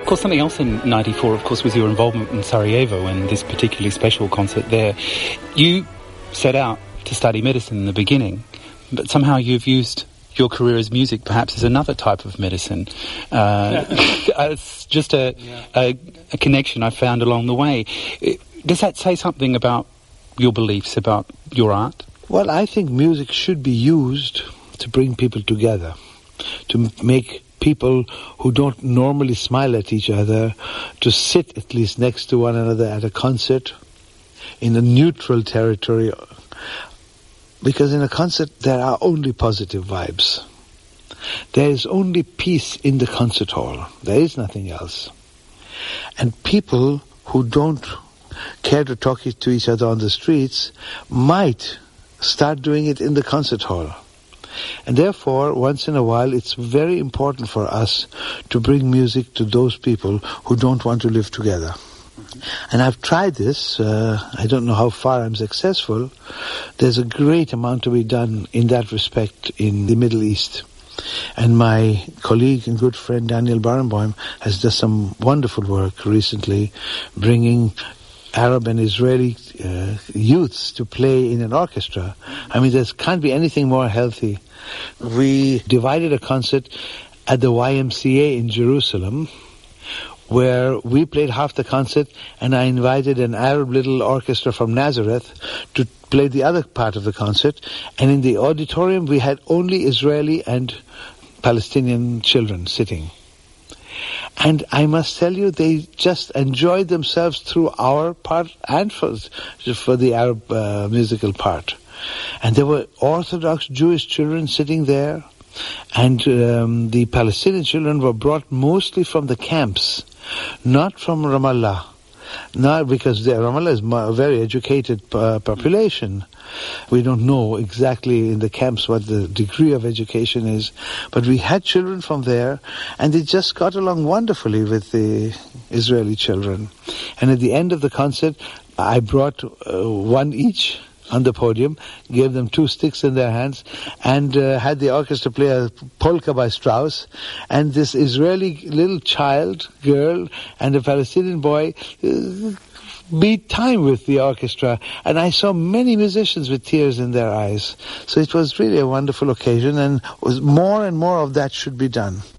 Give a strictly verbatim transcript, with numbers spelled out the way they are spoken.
Of course, something else in ninety-four, of course, was your involvement in Sarajevo and this particularly special concert there. You set out to study medicine in the beginning, but somehow you've used your career as music perhaps as another type of medicine. Uh, it's just a, yeah. a, a connection I found along the way. Does that say something about your beliefs, about your art? Well, I think music should be used to bring people together, to make people who don't normally smile at each other to sit at least next to one another at a concert in a neutral territory. Because in a concert there are only positive vibes. There is only peace in the concert hall. There is nothing else. And people who don't care to talk to each other on the streets might start doing it in the concert hall. And therefore, once in a while, it's very important for us to bring music to those people who don't want to live together. Mm-hmm. And I've tried this. Uh, I don't know how far I'm successful. There's a great amount to be done in that respect in the Middle East. And my colleague and good friend Daniel Barenboim has done some wonderful work recently, bringing Arab and Israeli uh, youths to play in an orchestra. I mean, there can't be anything more healthy. We divided a concert at the Y M C A in Jerusalem, where we played half the concert, and I invited an Arab little orchestra from Nazareth to play the other part of the concert. And in the auditorium, we had only Israeli and Palestinian children sitting. And I must tell you, they just enjoyed themselves through our part and for, for the Arab uh, musical part. And there were Orthodox Jewish children sitting there, and um, the Palestinian children were brought mostly from the camps, not from Ramallah. Not because the, Ramallah is a very educated uh, population. We don't know exactly in the camps what the degree of education is, but we had children from there, and they just got along wonderfully with the Israeli children. And at the end of the concert, I brought uh, one each on the podium, gave them two sticks in their hands, and uh, had the orchestra play a polka by Strauss, and this Israeli little child, girl, and a Palestinian boy uh, beat time with the orchestra, and I saw many musicians with tears in their eyes. So it was really a wonderful occasion, and was more and more of that should be done.